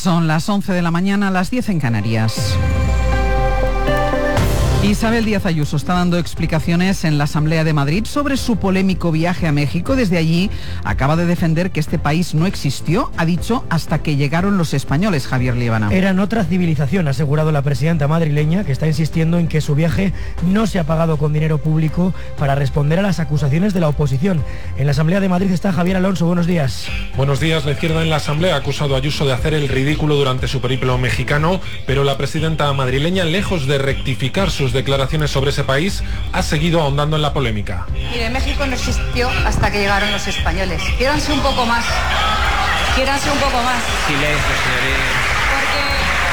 Son las 11 de la mañana, las 10 en Canarias. Isabel Díaz Ayuso está dando explicaciones en la Asamblea de Madrid sobre su polémico viaje a México. Desde allí acaba de defender que este país no existió, ha dicho, hasta que llegaron los españoles. Javier Líbana. Eran otra civilización, ha asegurado la presidenta madrileña, que está insistiendo en que su viaje no se ha pagado con dinero público para responder a las acusaciones de la oposición. En la Asamblea de Madrid está Javier Alonso. Buenos días. Buenos días. La izquierda en la Asamblea ha acusado a Ayuso de hacer el ridículo durante su periplo mexicano, pero la presidenta madrileña, lejos de rectificar sus declaraciones sobre ese país, ha seguido ahondando en la polémica. Mire, México no existió hasta que llegaron los españoles. Quiéranse un poco más. Quiéranse un poco más. Silencio, señoría. Porque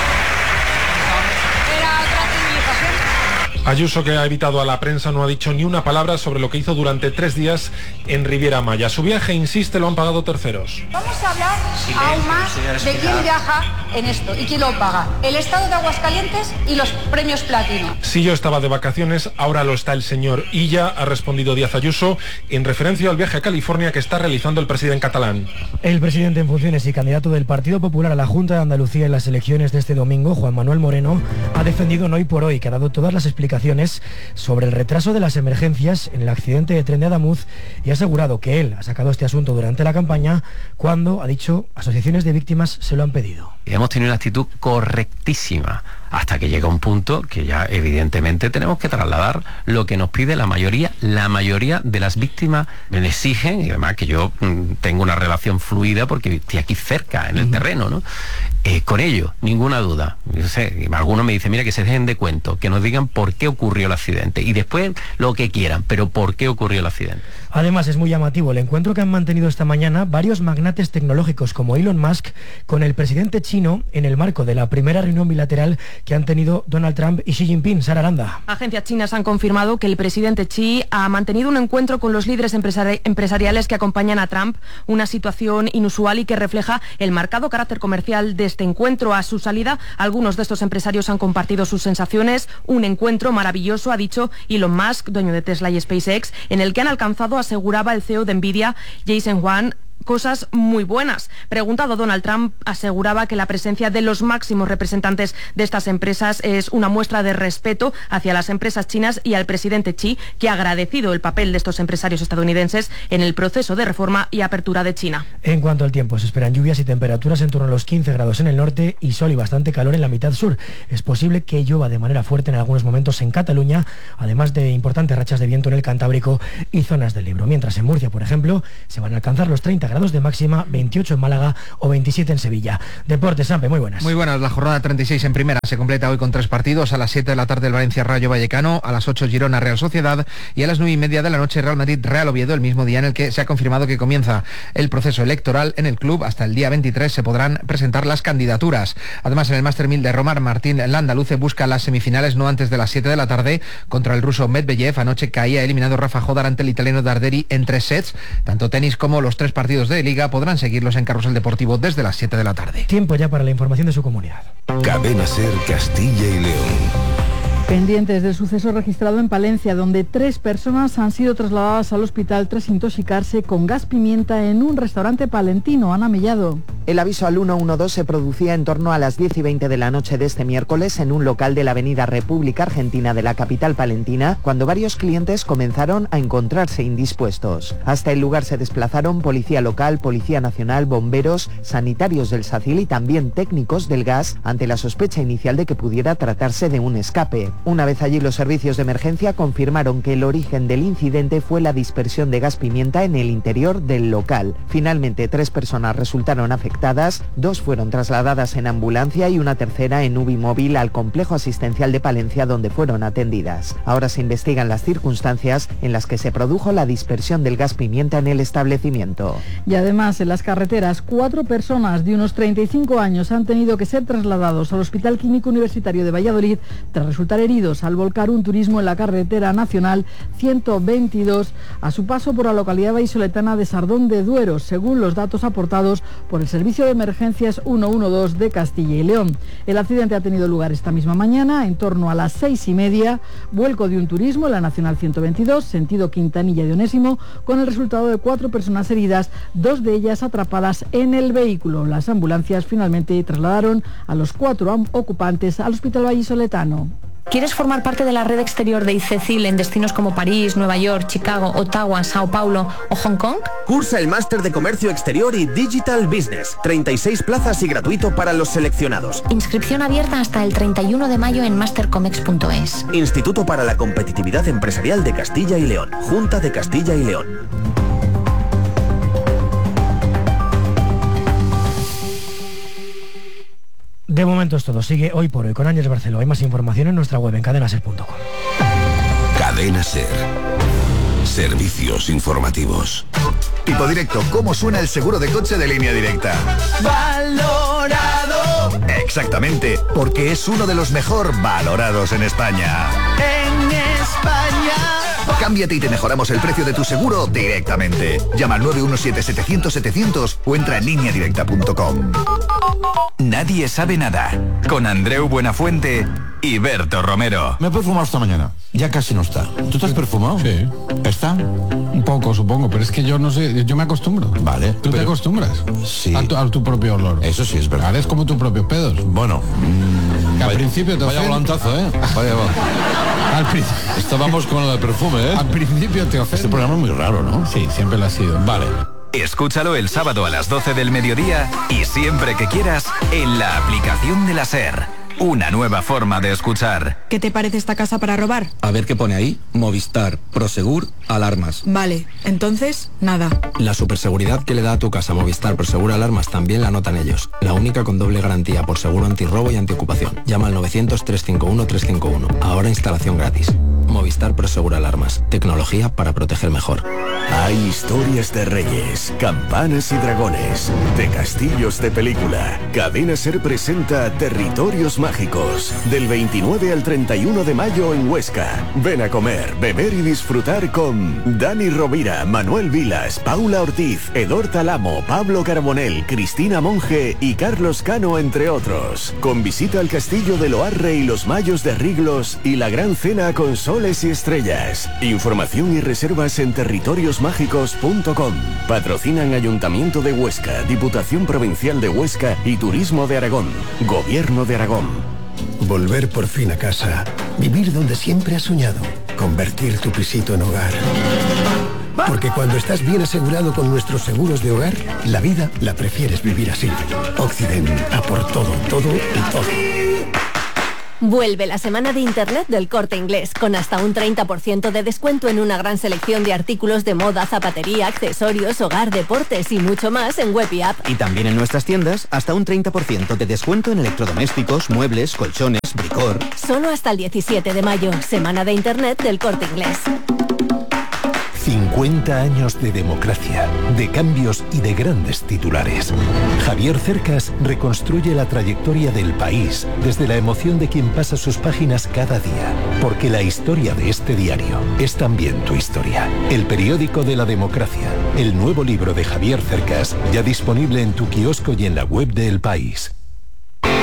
era otra civilización. Ayuso, que ha evitado a la prensa, no ha dicho ni una palabra sobre lo que hizo durante 3 días en Riviera Maya. Su viaje, insiste, lo han pagado terceros. Vamos a hablar aún más de quién viaja en esto y quién lo paga. El Estado de Aguascalientes y los premios Platino. Si yo estaba de vacaciones, ahora lo está el señor Illa, ha respondido Díaz Ayuso, en referencia al viaje a California que está realizando el presidente catalán. El presidente en funciones y candidato del Partido Popular a la Junta de Andalucía en las elecciones de este domingo, Juan Manuel Moreno, ha defendido en Hoy por Hoy, que ha dado todas las explicaciones sobre el retraso de las emergencias en el accidente de tren de Adamuz, y ha asegurado que él ha sacado este asunto durante la campaña cuando, ha dicho, asociaciones de víctimas se lo han pedido. Hemos tenido una actitud correctísima hasta que llega un punto que ya evidentemente tenemos que trasladar lo que nos pide la mayoría de las víctimas. Me exigen, y además que yo tengo una relación fluida porque estoy aquí cerca en el terreno, ¿no? Con ello, ninguna duda. Yo sé, algunos me dicen, mira, que se dejen de cuento, que nos digan por qué ocurrió el accidente y después lo que quieran, pero por qué ocurrió el accidente. Además, es muy llamativo el encuentro que han mantenido esta mañana varios magnates tecnológicos como Elon Musk con el presidente chino en el marco de la primera reunión bilateral que han tenido Donald Trump y Xi Jinping. Sara Aranda. Agencias chinas han confirmado que el presidente Xi ha mantenido un encuentro con los líderes empresariales que acompañan a Trump, una situación inusual y que refleja el marcado carácter comercial de este encuentro. A su salida, algunos de estos empresarios han compartido sus sensaciones. Un encuentro maravilloso, ha dicho Elon Musk, dueño de Tesla y SpaceX, en el que han alcanzado, aseguraba el CEO de Nvidia, Jensen Huang, cosas muy buenas. Preguntado, Donald Trump aseguraba que la presencia de los máximos representantes de estas empresas es una muestra de respeto hacia las empresas chinas y al presidente Xi, que ha agradecido el papel de estos empresarios estadounidenses en el proceso de reforma y apertura de China. En cuanto al tiempo, se esperan lluvias y temperaturas en torno a los 15 grados en el norte y sol y bastante calor en la mitad sur. Es posible que llueva de manera fuerte en algunos momentos en Cataluña, además de importantes rachas de viento en el Cantábrico y zonas del Ebro. Mientras en Murcia, por ejemplo, se van a alcanzar los 30 grados de máxima, 28 en Málaga o 27 en Sevilla. Deportes, Sampe, muy buenas. Muy buenas, la jornada 36 en primera se completa hoy con 3 partidos. A las 7 de la tarde el Valencia Rayo Vallecano, a las 8 Girona Real Sociedad y a las 9:30 de la noche Real Madrid Real Oviedo, el mismo día en el que se ha confirmado que comienza el proceso electoral en el club. Hasta el día 23 se podrán presentar las candidaturas. Además, en el Master 1000 de Roma, Martín Landaluce busca las semifinales no antes de las 7 de la tarde contra el ruso Medvedev. Anoche caía eliminado Rafa Jodar ante el italiano Darderi en 3 sets. Tanto tenis como los 3 partidos de Liga podrán seguirlos en Carrusel Deportivo desde las 7 de la tarde. Tiempo ya para la información de su comunidad. Cadena SER Castilla y León. Pendientes del suceso registrado en Palencia, donde 3 personas han sido trasladadas al hospital tras intoxicarse con gas pimienta en un restaurante palentino. Ana Mellado. El aviso al 112 se producía en torno a las 10:20 de la noche de este miércoles en un local de la avenida República Argentina de la capital palentina, cuando varios clientes comenzaron a encontrarse indispuestos. Hasta el lugar se desplazaron policía local, policía nacional, bomberos, sanitarios del SACIL y también técnicos del gas ante la sospecha inicial de que pudiera tratarse de un escape. Una vez allí, los servicios de emergencia confirmaron que el origen del incidente fue la dispersión de gas pimienta en el interior del local. Finalmente, 3 personas resultaron afectadas, 2 fueron trasladadas en ambulancia y una tercera en UBI móvil al complejo asistencial de Palencia, donde fueron atendidas. Ahora se investigan las circunstancias en las que se produjo la dispersión del gas pimienta en el establecimiento. Y además, en las carreteras, 4 personas de unos 35 años han tenido que ser trasladados al Hospital Clínico Universitario de Valladolid tras resultar heridos al volcar un turismo en la carretera nacional 122 a su paso por la localidad vallisoletana de Sardón de Duero, según los datos aportados por el Servicio de Emergencias 112 de Castilla y León. El accidente ha tenido lugar esta misma mañana, en torno a las 6:30, vuelco de un turismo en la Nacional 122, sentido Quintanilla de Onésimo, con el resultado de 4 personas heridas, 2 de ellas atrapadas en el vehículo. Las ambulancias finalmente trasladaron a los 4 ocupantes al Hospital Vallisoletano. ¿Quieres formar parte de la red exterior de ICECIL en destinos como París, Nueva York, Chicago, Ottawa, Sao Paulo o Hong Kong? Cursa el máster de Comercio Exterior y Digital Business. 36 plazas y gratuito para los seleccionados. Inscripción abierta hasta el 31 de mayo en mastercomex.es. Instituto para la Competitividad Empresarial de Castilla y León. Junta de Castilla y León. De momento es todo. Sigue Hoy por Hoy con Ángel Barceló. Hay más información en nuestra web en cadenaser.com. Cadena Ser. Servicios informativos. Tipo directo, ¿cómo suena el seguro de coche de Línea Directa? ¡Valorado! Exactamente, porque es uno de los mejor valorados en España. ¡En España! Cámbiate y te mejoramos el precio de tu seguro directamente. Llama al 917-700-700 o entra en lineadirecta.com. Nadie sabe nada. Con Andreu Buenafuente y Berto Romero. Me he perfumado esta mañana. Ya casi no está. ¿Tú te has perfumado? Sí. ¿Está? Un poco, supongo, pero es que yo no sé, yo me acostumbro. Vale. ¿Tú te acostumbras? Sí. A tu propio olor. Eso sí es verdad. Vale, es como tus propios pedos. Bueno. Que al principio te vaya volantazo, ¿eh? Vaya. Estábamos con lo del perfume, ¿eh? Al principio te ofende. Este programa es muy raro, ¿no? Sí, siempre lo ha sido. Vale. Escúchalo el sábado a las 12 del mediodía y siempre que quieras en la aplicación de la SER. Una nueva forma de escuchar. ¿Qué te parece esta casa para robar? A ver qué pone ahí. Movistar, Prosegur, alarmas. Vale, entonces, nada. La superseguridad que le da a tu casa Movistar Prosegur Alarmas también la notan ellos. La única con doble garantía por seguro antirrobo y antiocupación. Llama al 900-351-351. Ahora instalación gratis. Movistar Prosegur Alarmas. Tecnología para proteger mejor. Hay historias de reyes, campanas y dragones, de castillos de película. Cadena Ser presenta Territorios Mágicos, del 29 al 31 de mayo en Huesca. Ven a comer, beber y disfrutar con Dani Rovira, Manuel Vilas, Paula Ortiz, Edor Talamo, Pablo Carbonell, Cristina Monge y Carlos Cano, entre otros. Con visita al castillo de Loarre y los Mayos de Riglos y la gran cena con soles y estrellas. Información y reservas en territoriosmágicos.com. Patrocinan Ayuntamiento de Huesca, Diputación Provincial de Huesca y Turismo de Aragón. Gobierno de Aragón. Volver por fin a casa. Vivir donde siempre has soñado. Convertir tu pisito en hogar. Porque cuando estás bien asegurado con nuestros seguros de hogar, la vida la prefieres vivir así. Occident, a por todo, todo y todo. Vuelve la semana de Internet del Corte Inglés, con hasta un 30% de descuento en una gran selección de artículos de moda, zapatería, accesorios, hogar, deportes y mucho más en web y app. Y también en nuestras tiendas, hasta un 30% de descuento en electrodomésticos, muebles, colchones, bricor. Solo hasta el 17 de mayo, semana de Internet del Corte Inglés. 50 años de democracia, de cambios y de grandes titulares. Javier Cercas reconstruye la trayectoria del país desde la emoción de quien pasa sus páginas cada día. Porque la historia de este diario es también tu historia. El periódico de la democracia. El nuevo libro de Javier Cercas, ya disponible en tu kiosco y en la web de El País.